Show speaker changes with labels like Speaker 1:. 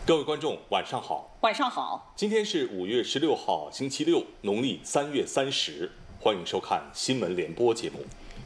Speaker 1: 各位观众，晚上好。
Speaker 2: 晚上好。
Speaker 1: 今天是5月16号，星期六，农历3月30。欢迎收看新闻联播节目。